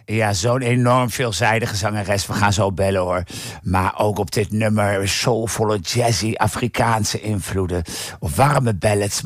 Ja, zo'n enorm veelzijdige zangeres. We gaan zo bellen, hoor. Maar ook op dit nummer soulvolle, jazzy, Afrikaanse invloeden. Of warme ballads.